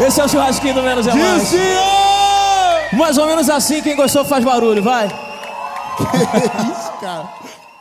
Esse é o churrasquinho do Menos é Mais. Mais ou menos assim, quem gostou faz barulho, vai. Que isso, cara?